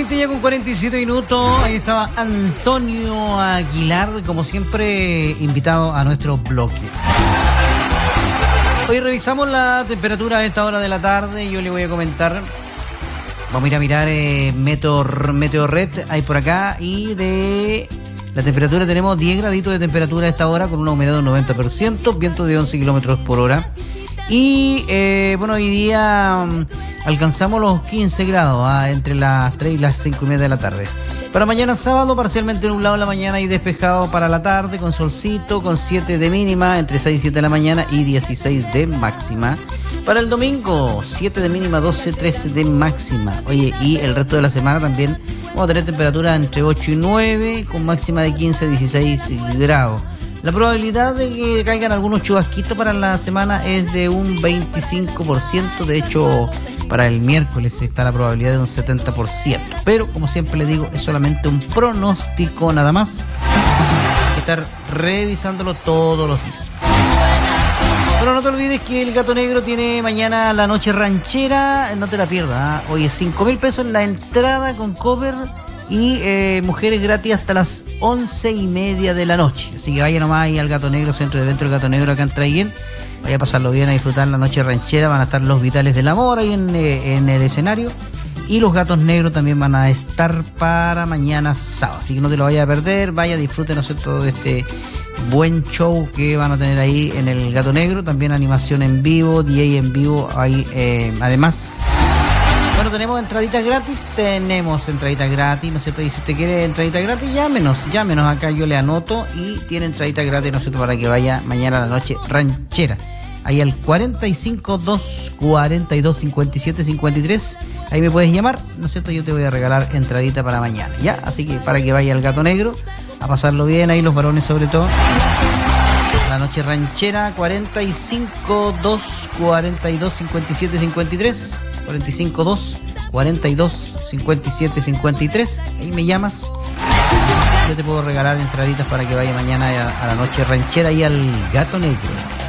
8:20 ya con 47 minutos. Ahí estaba Antonio Aguilar, como siempre, invitado a nuestro bloque. Hoy revisamos la temperatura a esta hora de la tarde. Yo le voy a comentar. Vamos a ir a mirar Meteorred, hay por acá. Y de la temperatura tenemos 10 graditos de temperatura a esta hora, con una humedad del 90%, viento de 11 kilómetros por hora. Y bueno, hoy día alcanzamos los 15 grados entre las 3 y las 5 y media de la tarde. Para mañana sábado, parcialmente nublado en la mañana y despejado para la tarde, con solcito, con 7 de mínima, entre 6 y 7 de la mañana y 16 de máxima. Para el domingo, 7 de mínima, 12, 13 de máxima. Oye, y el resto de la semana también vamos a tener temperatura entre 8 y 9, con máxima de 15 a 16 grados. La probabilidad de que caigan algunos chubasquitos para la semana es de un 25%. De hecho, para el miércoles está la probabilidad de un 70%. Pero, como siempre le digo, es solamente un pronóstico nada más. Hay que estar revisándolo todos los días. Pero no te olvides que el Gato Negro tiene mañana la noche ranchera. No te la pierdas, ¿eh? Hoy es 5.000 pesos en la entrada con cover. Y mujeres gratis hasta las 11:30 de la noche. Así que vaya nomás ahí al Gato Negro, centro de evento del Gato Negro acá en Traiguén. Vaya a pasarlo bien, a disfrutar la noche ranchera. Van a estar los Vitales del Amor ahí en el escenario. Y los Gatos Negros también van a estar para mañana sábado. Así que no te lo vayas a perder. Vaya, disfruten, ¿no sé?, todo este buen show que van a tener ahí en el Gato Negro. También animación en vivo, DJ en vivo ahí, además. Bueno, tenemos entraditas gratis, ¿no es cierto? Y si usted quiere entraditas gratis, llámenos acá, yo le anoto y tiene entraditas gratis, ¿no es cierto?, para que vaya mañana a la noche ranchera. Ahí al 452-42-57-53, ahí me puedes llamar, ¿no es cierto? Yo te voy a regalar entradita para mañana, ¿ya? Así que para que vaya al Gato Negro, a pasarlo bien, ahí los varones sobre todo. La noche ranchera, 452-42-57-53. 452-42-57-53. Ahí me llamas. Yo te puedo regalar entraditas para que vaya mañana a la noche ranchera y al Gato Negro.